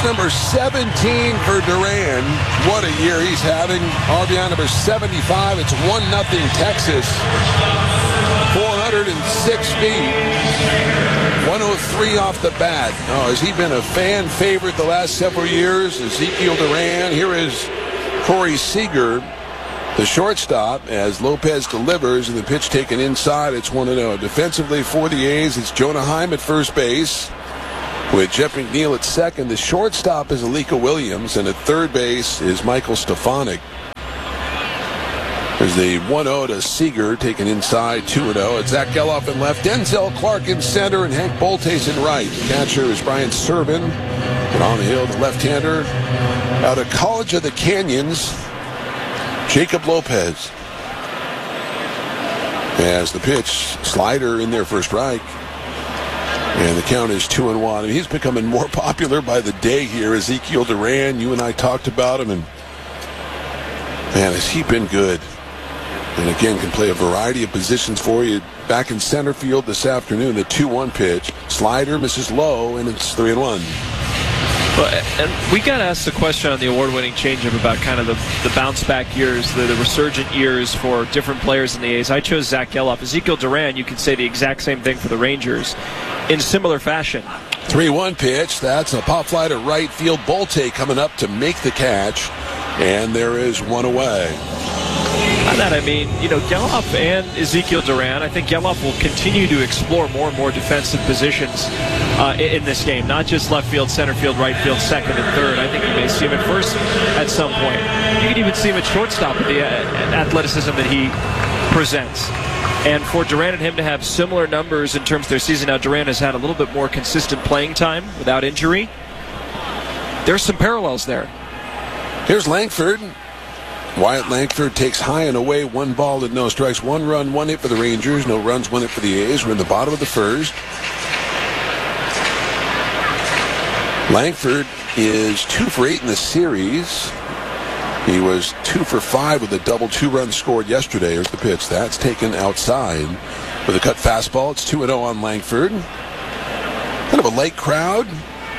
number 17 for Duran. What a year he's having. RBI number 75. It's 1-0 Texas. 406 feet. 103 off the bat. Oh, has he been a fan favorite the last several years? Ezekiel Duran. Here is Corey Seager, the shortstop, as Lopez delivers, and the pitch taken inside. It's 1-0. Defensively for the A's, it's Jonah Heim at first base, with Jeff McNeil at second. The shortstop is Alika Williams, and at third base is Michael Stefanik. There's the 1-0 to Seager, taken inside, 2-0. It's Zach Geloff in left, Denzel Clark in center, and Hank Boltes in right. The catcher is Brian Servin. And on the hill, the left-hander out of College of the Canyons, Jacob Lopez. As the pitch, slider in there for a strike. And the count is 2-1. I mean, he's becoming more popular by the day here. Ezekiel Duran, you and I talked about him, and man, has he been good. And again, can play a variety of positions for you. Back in center field this afternoon, the 2-1 pitch. Slider misses low, and it's 3-1. Well, and we got asked the question on the award-winning changeup about kind of the bounce-back years, the resurgent years for different players in the A's. I chose Zach Geloff. Ezekiel Duran, you can say the exact same thing for the Rangers in similar fashion. 3-1 pitch. That's a pop fly to right field. Bolte coming up to make the catch, and there is one away. By that I mean, Geloff and Ezekiel Duran, I think Geloff will continue to explore more and more defensive positions in this game. Not just left field, center field, right field, second and third. I think you may see him at first at some point. You can even see him at shortstop with the athleticism that he presents. And for Duran and him to have similar numbers in terms of their season, now Duran has had a little bit more consistent playing time without injury. There's some parallels there. Here's Langford. Wyatt Langford takes high and away, 1 ball and no strikes, 1 run, 1 hit for the Rangers, no runs, 1 hit for the A's. We're in the bottom of the first. Langford is 2 for 8 in the series. He was 2 for 5 with a double 2-run scored yesterday. Here's the pitch. That's taken outside with a cut fastball. It's 2-0 on Langford. Kind of a light crowd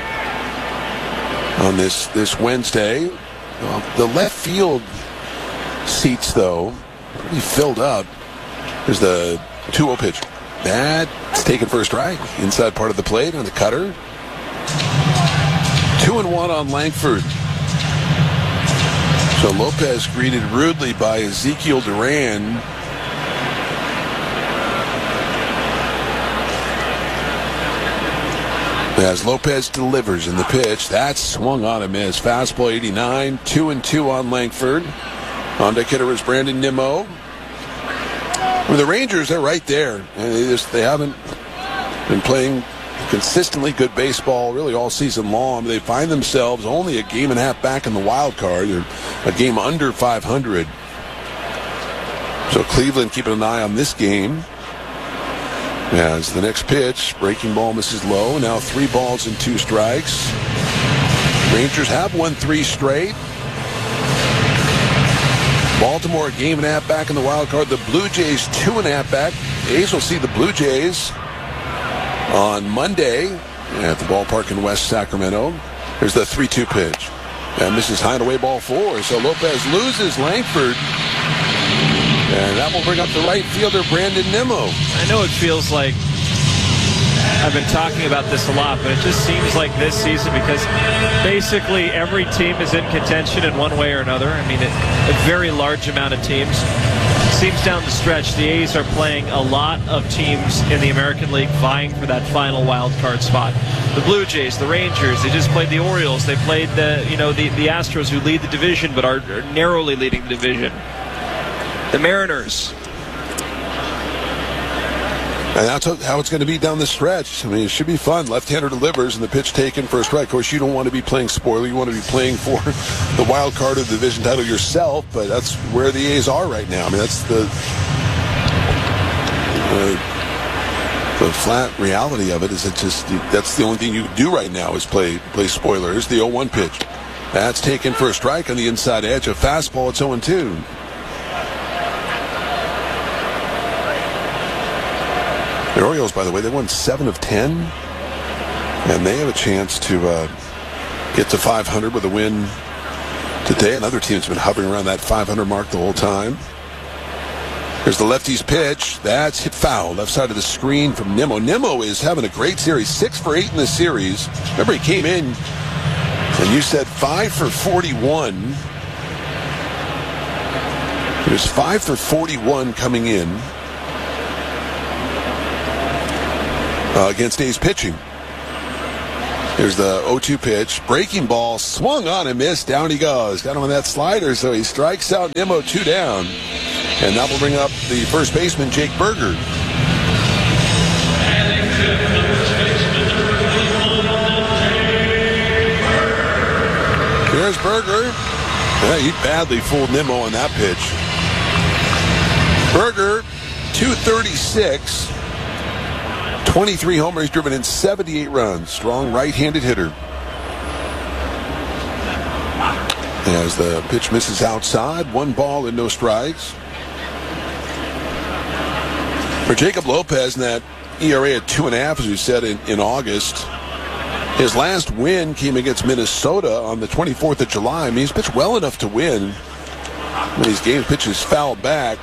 on this Wednesday. The left field seats, though, pretty filled up. There's the 2-0 pitch. That's taken for a strike. Inside part of the plate on the cutter. 2-1 on Langford. So Lopez greeted rudely by Ezekiel Duran. As Lopez delivers in the pitch, that's swung on a miss. Fastball 89, 2-2 on Langford. On deck hitter is Brandon Nimmo. With the Rangers, they're right there. And they haven't been playing consistently good baseball really all season long. They find themselves only a game and a half back in the wild card. They're a game under 500. So Cleveland keeping an eye on this game. As the next pitch, breaking ball misses low. Now 3 balls and 2 strikes. Rangers have won 3 straight. Baltimore a game and a half back in the wild card. The Blue Jays 2.5 back. A's will see the Blue Jays on Monday at the ballpark in West Sacramento. Here's the 3-2 pitch. And misses high and away, ball 4. So Lopez loses Langford. And that will bring up the right fielder, Brandon Nimmo. I know it feels like I've been talking about this a lot, but it just seems like this season, because basically every team is in contention in one way or another. I mean, a very large amount of teams. It seems down the stretch the A's are playing a lot of teams in the American League vying for that final wild card spot. The Blue Jays, the Rangers, they just played the Orioles. They played the Astros, who lead the division but are narrowly leading the division. The Mariners. And that's how it's going to be down the stretch. I mean, it should be fun. Left-hander delivers, and the pitch taken for a strike. Of course, you don't want to be playing spoiler. You want to be playing for the wild card of the division title yourself, but that's where the A's are right now. I mean, that's the flat reality of it. Is that's the only thing you can do right now is play spoiler. Here's the 0-1 pitch. That's taken for a strike on the inside edge. A fastball. It's 0-2. The Orioles, by the way, they won 7 of 10, and they have a chance to get to 500 with a win today. Another team's been hovering around that 500 mark the whole time. Here's the lefty's pitch. That's hit foul. Left side of the screen from Nimmo. Nimmo is having a great series. 6 for 8 in this series. Remember, he came in, and you said 5 for 41. He was 5 for 41 coming in against A's pitching. Here's the 0-2 pitch. Breaking ball, swung on and missed. Down he goes. Got him on that slider, so he strikes out Nimmo, 2 down. And that will bring up the first baseman, Jake Burger. Here's Burger. Yeah, he badly fooled Nimmo on that pitch. Burger, 236. 23 homers driven in 78 runs. Strong right-handed hitter. As the pitch misses outside, 1 ball and no strikes. For Jacob Lopez, and that ERA at 2.5, as we said in August, his last win came against Minnesota on the 24th of July. I mean, he's pitched well enough to win. When these games pitches fouled back.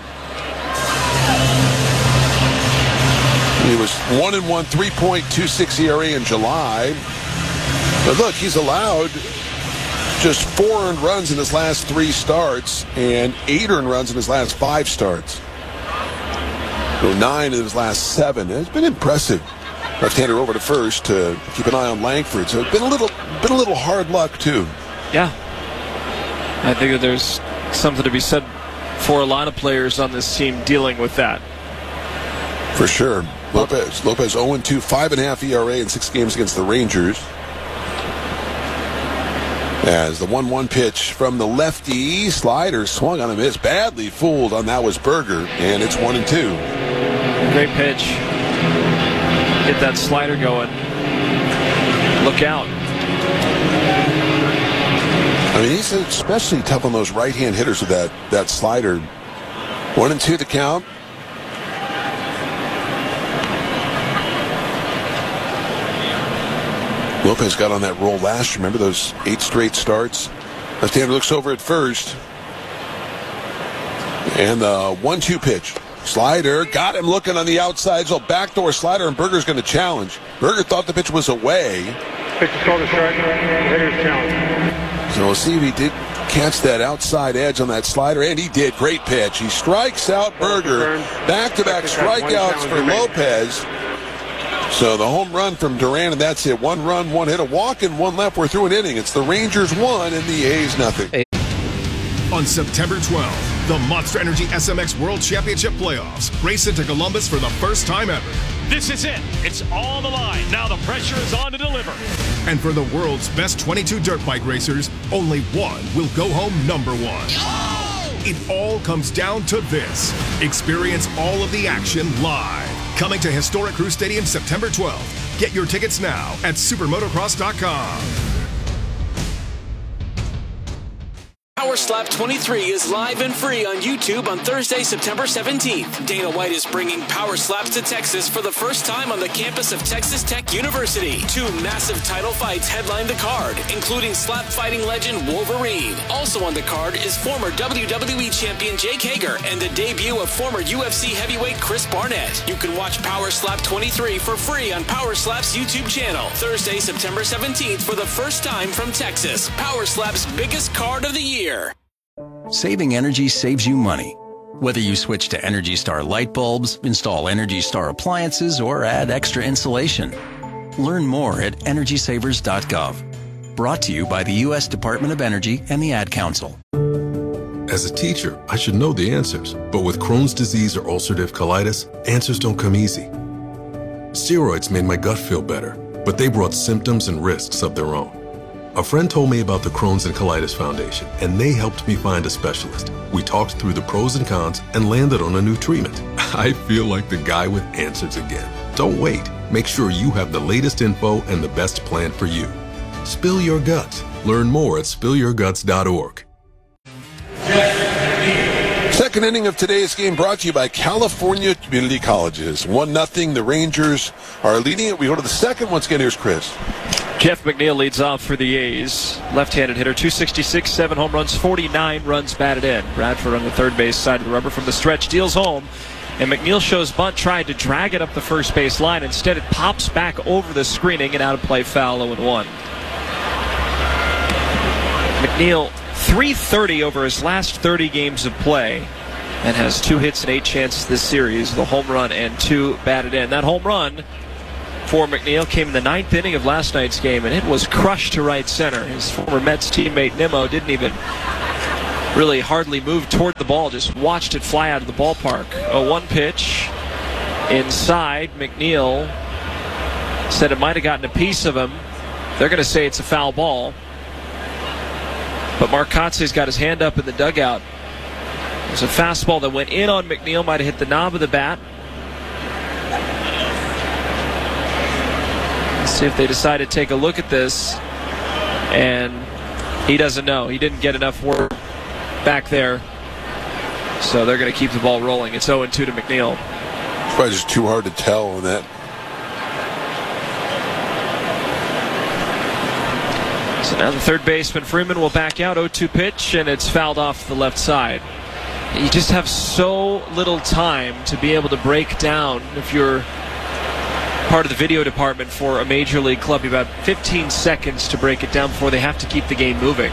He was 1-1, 3.26 ERA in July. But look, he's allowed just 4 earned runs in his last 3 starts and 8 earned runs in his last 5 starts. So 9 in his last 7. It's been impressive. Left-hander over to first to keep an eye on Langford. So it's been a little hard luck too. Yeah, I think that there's something to be said for a lot of players on this team dealing with that. For sure. Lopez 0-2, 5.5 ERA in 6 games against the Rangers. As the 1-1 pitch from the lefty, slider swung on a miss, badly fooled on that was Burger, and it's 1-2. Great pitch. Get that slider going. Look out. I mean, he's especially tough on those right-hand hitters with that slider. 1-2 the count. Lopez got on that roll last year. Remember those 8 straight starts? Left-hander looks over at first. And the 1-2 pitch. Slider, got him looking on the outside. So backdoor slider, and Burger's going to challenge. Burger thought the pitch was away. Pitch is called a strike. Hitter's challenge. So we'll see if he did catch that outside edge on that slider, and he did. Great pitch. He strikes out Burger. Back-to-back strikeouts for Lopez. So the home run from Duran, and that's it. 1 run, 1 hit, a walk, and 1 left. We're through an inning. It's the Rangers 1 and the A's nothing. On September 12th, the Monster Energy SMX World Championship Playoffs race into Columbus for the first time ever. This is it. It's all on the line. Now the pressure is on to deliver. And for the world's best 22 dirt bike racers, only one will go home number 1. Oh! It all comes down to this. Experience all of the action live. Coming to Historic Crew Stadium September 12th. Get your tickets now at supermotocross.com. Power Slap 23 is live and free on YouTube on Thursday, September 17th. Dana White is bringing Power Slaps to Texas for the first time on the campus of Texas Tech University. 2 massive title fights headline the card, including slap fighting legend Wolverine. Also on the card is former WWE champion Jake Hager and the debut of former UFC heavyweight Chris Barnett. You can watch Power Slap 23 for free on Power Slap's YouTube channel. Thursday, September 17th for the first time from Texas. Power Slap's biggest card of the year. Saving energy saves you money. Whether you switch to Energy Star light bulbs, install Energy Star appliances, or add extra insulation. Learn more at EnergySavers.gov. Brought to you by the U.S. Department of Energy and the Ad Council. As a teacher, I should know the answers. But with Crohn's disease or ulcerative colitis, answers don't come easy. Steroids made my gut feel better, but they brought symptoms and risks of their own. A friend told me about the Crohn's and Colitis Foundation, and they helped me find a specialist. We talked through the pros and cons and landed on a new treatment. I feel like the guy with answers again. Don't wait. Make sure you have the latest info and the best plan for you. Spill your guts. Learn more at spillyourguts.org. Second inning of today's game brought to you by California Community Colleges. 1-0, the Rangers are leading it. We go to the second. Once again, here's Chris. Jeff McNeil leads off for the A's. Left-handed hitter, 266, 7 home runs, 49 runs batted in. Bradford on the third base side of the rubber from the stretch deals home. And McNeil shows bunt, tried to drag it up the first base line. Instead, it pops back over the screening and out of play, foul, 0-1. McNeil, .330 over his last 30 games of play and has 2 hits and 8 chances this series, the home run and 2 batted in. That home run for McNeil came in the 9th inning of last night's game, and it was crushed to right center. His former Mets teammate Nimmo didn't even really hardly move toward the ball, just watched it fly out of the ballpark. A 1 pitch inside. McNeil said it might have gotten a piece of him. They're going to say it's a foul ball. But Mark Kotze's got his hand up in the dugout. There's a fastball that went in on McNeil, might have hit the knob of the bat. Let's see if they decide to take a look at this. And he doesn't know. He didn't get enough work back there. So they're going to keep the ball rolling. It's 0-2 to McNeil. It's probably just too hard to tell on that. So now the third baseman, Freeman, will back out. 0-2 pitch, and it's fouled off the left side. You just have so little time to be able to break down. If you're part of the video department for a major league club, you have about 15 seconds to break it down before they have to keep the game moving.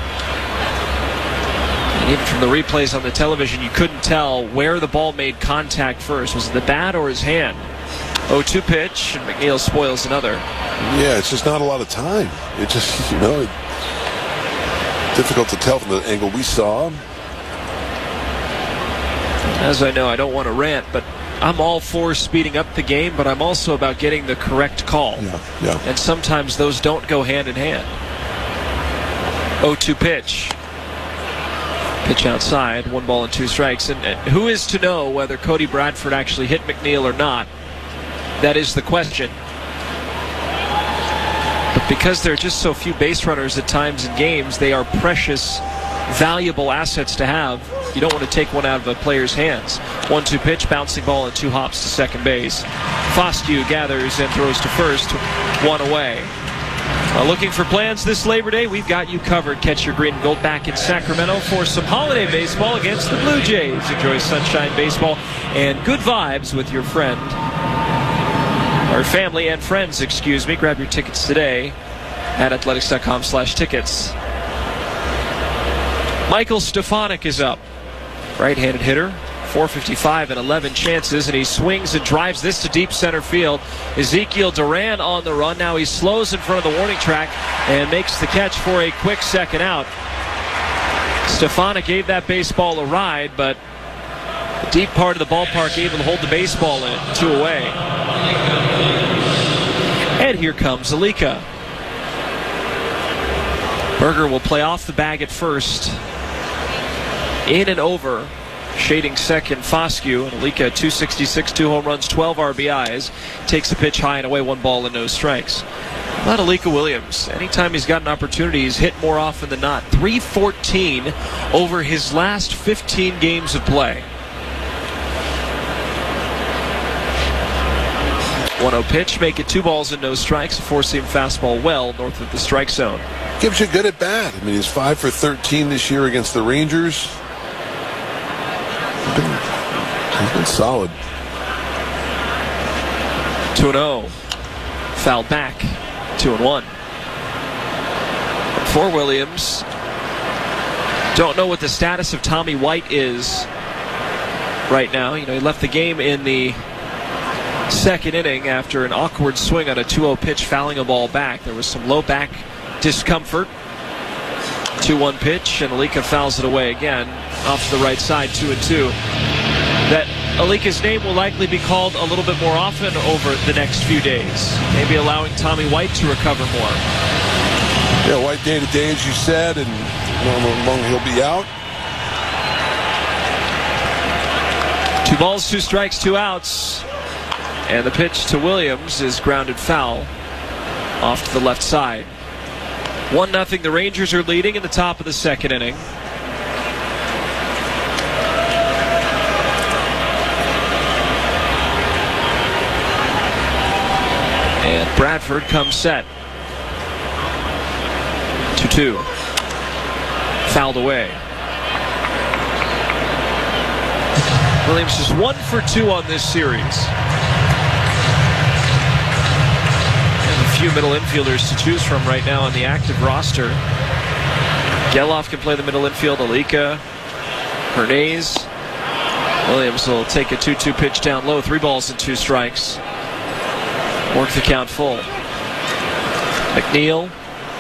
And even from the replays on the television, you couldn't tell where the ball made contact first. Was it the bat or his hand? 0-2 pitch, and McNeil spoils another. Yeah, it's just not a lot of time. It just, difficult to tell from the angle we saw. As I know, I don't want to rant, but I'm all for speeding up the game, but I'm also about getting the correct call. Yeah. And sometimes those don't go hand in hand. 0-2 pitch. Pitch outside, 1 ball and 2 strikes. And who is to know whether Cody Bradford actually hit McNeil or not? That is the question. But because there are just so few base runners at times in games, they are precious, valuable assets to have. You don't want to take one out of a player's hands. 1-2 pitch, bouncing ball and 2 hops to second base. Foscue gathers and throws to first, 1 away. Looking for plans this Labor Day? We've got you covered. Catch your green and gold back in Sacramento for some holiday baseball against the Blue Jays. Enjoy sunshine baseball and good vibes with your friend. Or family and friends, excuse me. Grab your tickets today at athletics.com/tickets. Michael Stefanik is up. Right-handed hitter, 455 and 11 chances, and he swings and drives this to deep center field. Ezekiel Duran on the run. Now he slows in front of the warning track and makes the catch for a quick second out. Stefanik gave that baseball a ride, but the deep part of the ballpark able to hold the baseball in. 2 away. And here comes Alika. Berger will play off the bag at first. In and over. Shading second, Foscue. And Alika, 266, 2 home runs, 12 RBIs. Takes a pitch high and away, 1 ball and no strikes. Not Alika Williams. Anytime he's got an opportunity, he's hit more often than not. 314 over his last 15 games of play. 1-0 pitch, make it 2 balls and no strikes. A 4-seam fastball well north of the strike zone. Gives you good at bat. I mean, he's 5 for 13 this year against the Rangers. He's been solid. 2-0. Fouled back. 2-1. For Williams, don't know what the status of Tommy White is right now. He left the game in the second inning after an awkward swing on a 2-0 pitch, fouling a ball back. There was some low back discomfort. 2-1 pitch, and Alika fouls it away again off to the right side. 2-2. That Alika's name will likely be called a little bit more often over the next few days, maybe allowing Tommy White to recover more. Yeah, White day to day, as you said, and how long he'll be out. 2 balls, 2 strikes, 2 outs. And the pitch to Williams is grounded foul off to the left side. 1-0, the Rangers are leading in the top of the second inning. And Bradford comes set. 2-2. Fouled away. Williams is 1 for 2 on this series. And a few middle infielders to choose from right now on the active roster. Geloff can play the middle infield. Alika, Hernandez. Williams will take a 2-2 pitch down low. 3 balls and 2 strikes. Work the count full. McNeil.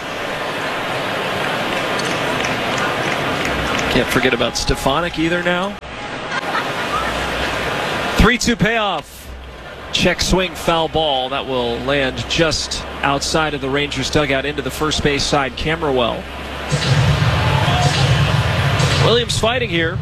Can't forget about Stefanik either now. 3-2 payoff. Check swing, foul ball. That will land just outside of the Rangers dugout into the first base side, Camberwell. Williams fighting here.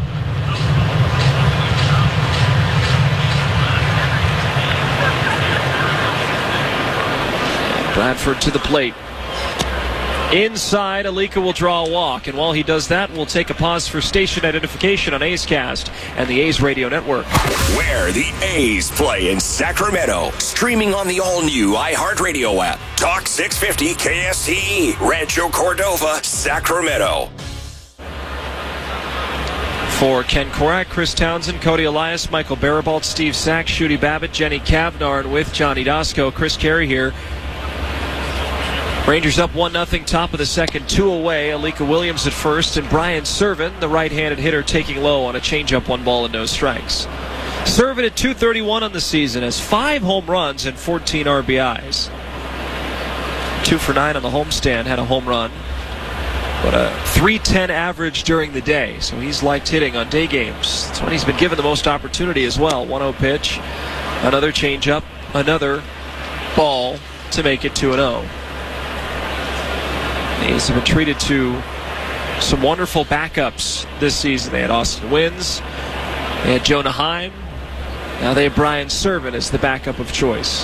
Bradford to the plate. Inside, Alika will draw a walk, and while he does that, we'll take a pause for station identification on A's Cast and the A's Radio Network. Where the A's play in Sacramento. Streaming on the all-new iHeartRadio app. Talk 650 KSTE, Rancho Cordova, Sacramento. For Ken Korak, Chris Townsend, Cody Elias, Michael Barabalt, Steve Sack, Shooty Babbitt, Jenny Cavnard with Johnny Dasco, Chris Carey here. Rangers up 1-0, top of the second, 2 away. Alika Williams at first, and Brian Serven, the right-handed hitter, taking low on a changeup, 1 ball and no strikes. Serven at .231 on the season, has 5 home runs and 14 RBIs. 2 for 9 on the homestand, had a home run, but a .310 average during the day, so he's liked hitting on day games. That's when he's been given the most opportunity as well. 1-0 pitch, another changeup, another ball to make it 2-0. The A's have been treated to some wonderful backups this season. They had Austin Wynns, they had Jonah Heim, now they have Brian Serven as the backup of choice.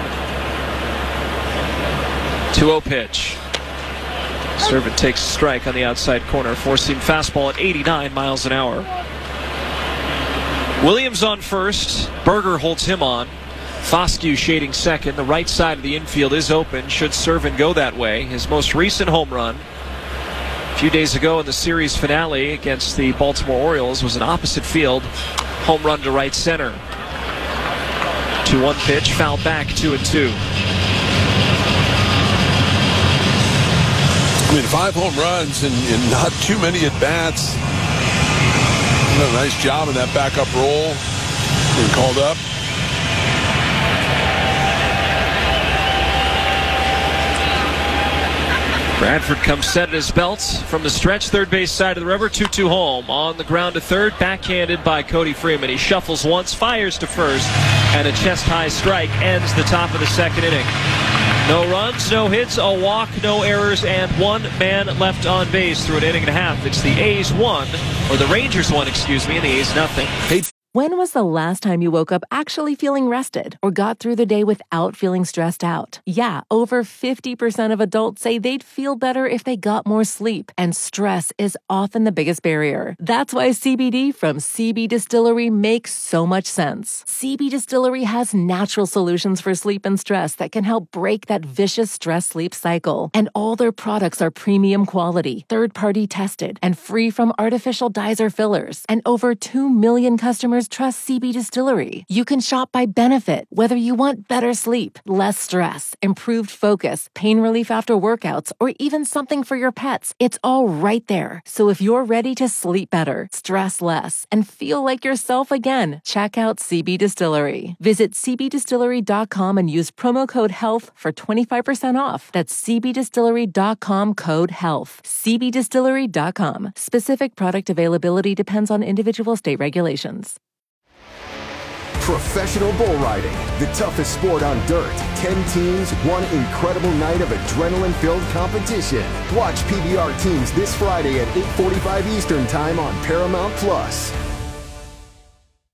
2-0 pitch. Serven takes a strike on the outside corner, 4-seam fastball at 89 miles an hour. Williams on first, Berger holds him on. Foscue shading second. The right side of the infield is open should Serven go that way. His most recent home run a few days ago in the series finale against the Baltimore Orioles was an opposite field home run to right center. 2-1 pitch, fouled back, 2-2. I mean, 5 home runs and not too many at-bats. Did a nice job in that backup role. Being called up. Bradford comes set at his belt from the stretch, third base side of the river, 2-2 home. On the ground to third, backhanded by Cody Freeman. He shuffles once, fires to first, and a chest-high strike ends the top of the second inning. No runs, no hits, a walk, no errors, and 1 man left on base through an inning and a half. It's the A's 1, or the Rangers 1, excuse me, and the A's 0. When was the last time you woke up actually feeling rested or got through the day without feeling stressed out? Yeah, over 50% of adults say they'd feel better if they got more sleep, and stress is often the biggest barrier. That's why CBD from CB Distillery makes so much sense. CB Distillery has natural solutions for sleep and stress that can help break that vicious stress-sleep cycle. And all their products are premium quality, third-party tested, and free from artificial dyes or fillers. And over 2 million customers trust CB Distillery. You can shop by benefit, whether you want better sleep, less stress, improved focus, pain relief after workouts, or even something for your pets. It's all right there. So if you're ready to sleep better, stress less, and feel like yourself again, check out CB Distillery. Visit cbdistillery.com and use promo code HEALTH for 25% off. That's cbdistillery.com, code HEALTH. cbdistillery.com. Specific product availability depends on individual state regulations. Professional bull riding, the toughest sport on dirt. 10 teams, one incredible night of adrenaline-filled competition. Watch PBR teams this Friday at 8:45 Eastern Time on Paramount+.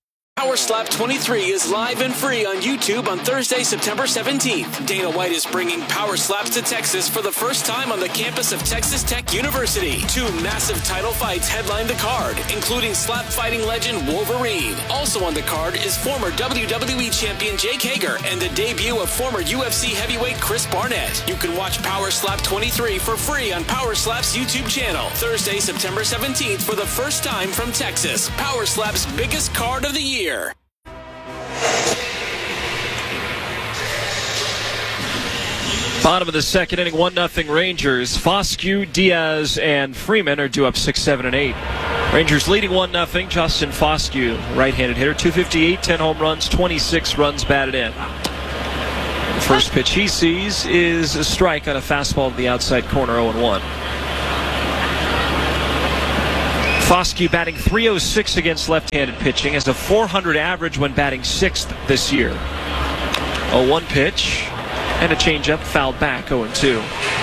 Power Slap 23 is live and free on YouTube on Thursday, September 17th. Dana White is bringing Power Slaps to Texas for the first time on the campus of Texas Tech University. 2 massive title fights headline the card, including slap fighting legend Wolverine. Also on the card is former WWE champion Jake Hager and the debut of former UFC heavyweight Chris Barnett. You can watch Power Slap 23 for free on Power Slap's YouTube channel. Thursday, September 17th for the first time from Texas. Power Slap's biggest card of the year. Bottom of the second inning, 1-0 Rangers. Foscue, Diaz, and Freeman are due up 6, 7, and 8. Rangers leading 1-0. Justin Foscue, right-handed hitter, 258, 10 home runs, 26 runs batted in. The first pitch he sees is a strike on a fastball to the outside corner, 0-1. Foscue batting .306 against left-handed pitching, has a .400 average when batting 6th this year. 0-1 pitch, and a changeup fouled back, 0-2.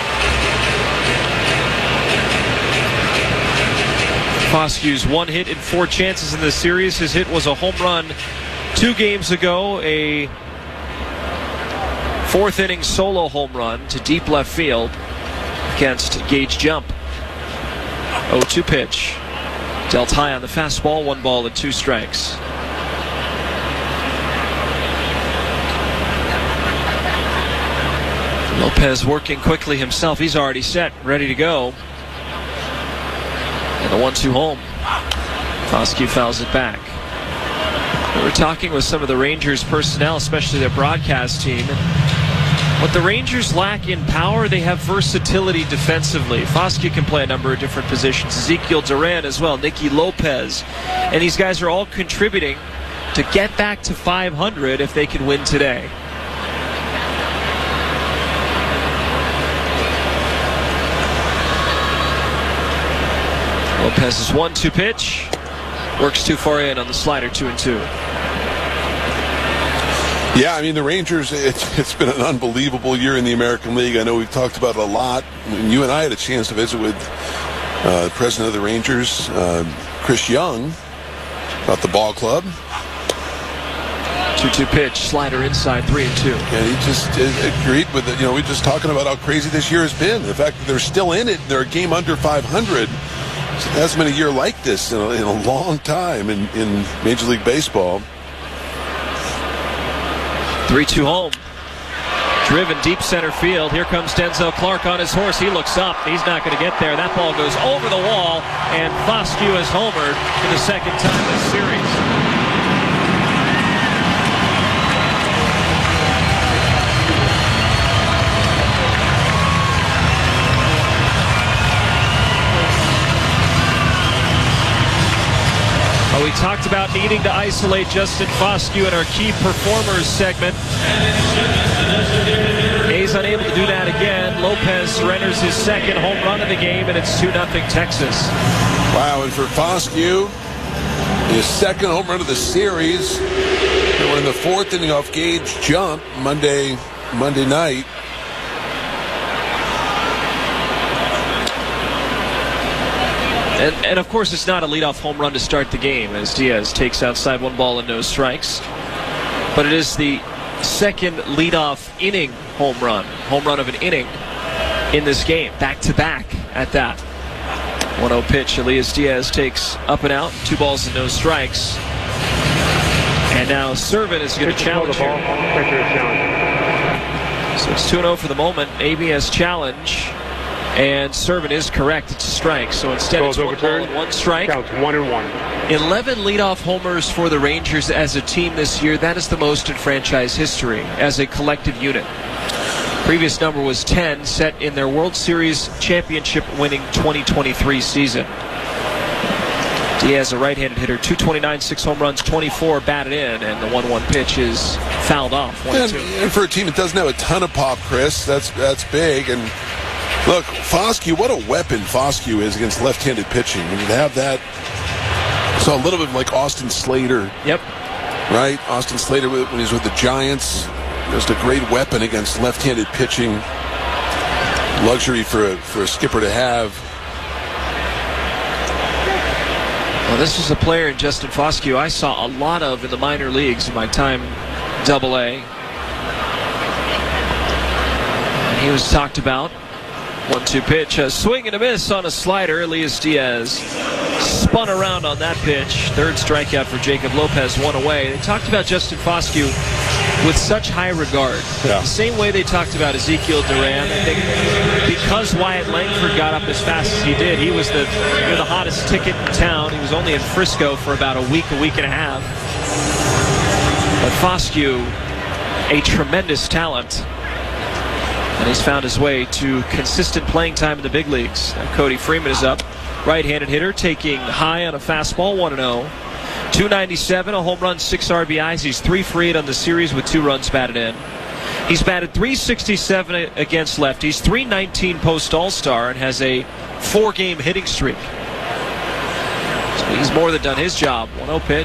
Foscue's 1 hit in 4 chances in this series. His hit was a home run 2 games ago, a 4th inning solo home run to deep left field against Gage Jump. 0-2 pitch. Dealt high on the fastball, 1 ball and 2 strikes. Lopez working quickly himself. He's already set, ready to go. And the 1-2 home. Foscue fouls it back. We were talking with some of the Rangers personnel, especially their broadcast team. What the Rangers lack in power, they have versatility defensively. Foscue can play a number of different positions. Ezekiel Duran as well, Nicky Lopez. And these guys are all contributing to get back to 500 if they can win today. Lopez's 1-2 pitch. Works too far in on the slider, 2-2. Yeah, I mean, the Rangers, it's been an unbelievable year in the American League. I know we've talked about it a lot. And you and I had a chance to visit with the president of the Rangers, Chris Young, about the ball club. 2-2 pitch, slider inside, 3-2. And he just agreed with it. You know, we're just talking about how crazy this year has been. The fact that they're still in it, they're a game under 500. It hasn't been a year like this in a long time in Major League Baseball. 3-2 home. Driven deep center field. Here comes Denzel Clark on his horse. He looks up. He's not going to get there. That ball goes over the wall, and Foscue has homered for the second time this series. We talked about needing to isolate Justin Foscue in our key performers segment. A's unable to do that again. Lopez surrenders his second home run of the game, and it's 2-0 Texas. Wow, and for Foscue, his second home run of the series. We're in the 4th inning off Gage Jump Monday night. And of course, it's not a leadoff home run to start the game as Diaz takes outside 1 ball and no strikes. But it is the second leadoff inning home run of an inning in this game, back-to-back at that. 1-0 pitch, Elias Diaz takes up and out, 2 balls and no strikes. And now Servin is going to challenge here. So it's 2-0 for the moment. ABS challenge. And Servin is correct. It's a strike. So instead it's 1 ball and 1 strike. Counts 1-1. 11 leadoff homers for the Rangers as a team this year. That is the most in franchise history as a collective unit. Previous number was 10, set in their World Series championship winning 2023 season. Diaz, a right-handed hitter, 229, 6 home runs, 24 batted in, and the 1-1 pitch is fouled off. 1-2. And for a team that doesn't have a ton of pop, Chris, that's big. And look, Foscue, what a weapon Foscue is against left-handed pitching. And to have that, so a little bit like Austin Slater. Yep. Right? Austin Slater, when he was with the Giants, just a great weapon against left-handed pitching. Luxury for a skipper to have. Well, this was a player in Justin Foscue I saw a lot of in the minor leagues in my time AA. And he was talked about. 1-2 pitch, a swing and a miss on a slider. Elias Diaz spun around on that pitch. Third strikeout for Jacob Lopez, one away. They talked about Justin Foscue with such high regard. Yeah. The same way they talked about Ezekiel Duran. I think because Wyatt Langford got up as fast as he did, he was the hottest ticket in town. He was only in Frisco for about a week and a half. But Foscue, a tremendous talent. And he's found his way to consistent playing time in the big leagues. Now Cody Freeman is up. Right-handed hitter taking high on a fastball, 1-0. 297, a home run, 6 RBIs. He's 3 for 8 on the series with 2 runs batted in. He's batted .367 against lefties, .319 post All-Star, and has a 4-game hitting streak. So he's more than done his job. 1-0 pitch.